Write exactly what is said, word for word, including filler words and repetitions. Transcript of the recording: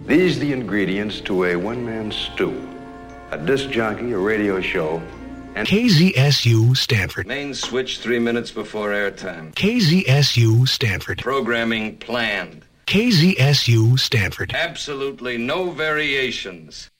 These the ingredients to a one-man stew. A disc jockey, a radio show, and K Z S U Stanford. Main switch three minutes before airtime. K Z S U Stanford. Programming planned. K Z S U Stanford. Absolutely no variations.